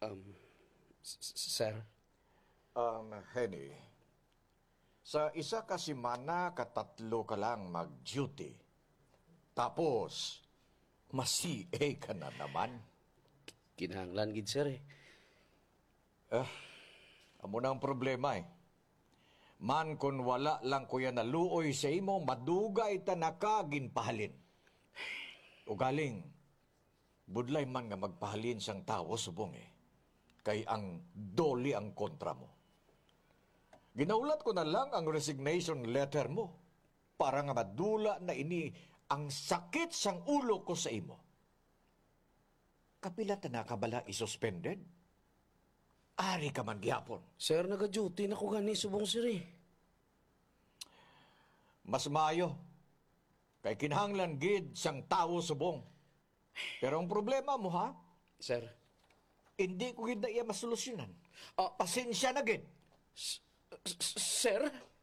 Sir? Henny, sa isa ka simana katatlo ka lang mag-duty. Tapos, ma-CA ka na naman. Kinahanglan gid sir Amo na ang problema eh. Man kung wala lang kuya naluoy sa imo, madugay ta nakagin pahalin. O galing, budlay man nga magpahalin sang tao subong eh. Kay ang doli ang kontra mo. Ginaulat ko na lang ang resignation letter mo para nga madula na ini ang sakit sang ulo ko sa imo. Kapila ta nakabala isuspended? Ari ka man gihapon. Sir, naga-duty na ko gani subong sir Mas maayo. Kay kinahanglan gid sang tawo subong. Pero ang problema mo ha, Sir? hindi ko gid na iya masolusyonan. Pasensya na gid. Sir?